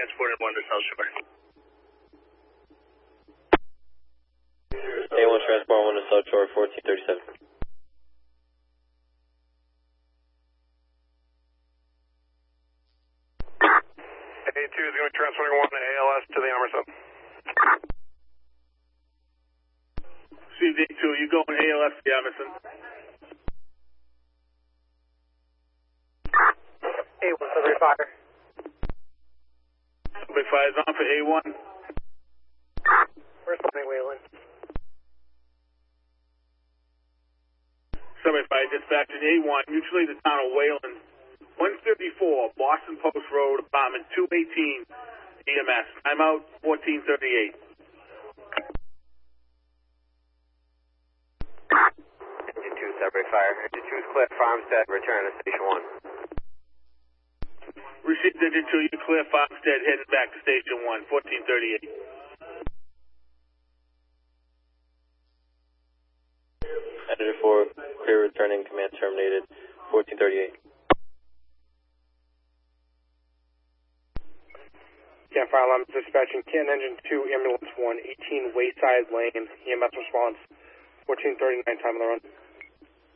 transported 1 to South Shore. A1 transport 1 to South Shore, 1437. A2 is going to be transporting 1 ALS to the Emerson. Received A2, you going ALS to the Emerson. A1, Subway Fire. Subway Fire is on for A1. Responding Wayland. Subway Fire dispatching A1, mutually the town of Wayland. 134 Boston Post Road, apartment 218, EMS. I'm out 1438. Engine 2, Subway Fire. Engine 2 is clear, Farmstead, return to Station 1. Received Engine 2, you clear Farmstead, heading back to Station 1, 1438. Engine 4, clear returning, command terminated, 1438. Yeah, file, I'm dispatching Canton Engine 2, Ambulance 1, 18 Wayside Lane, EMS response, 1439, time on the run.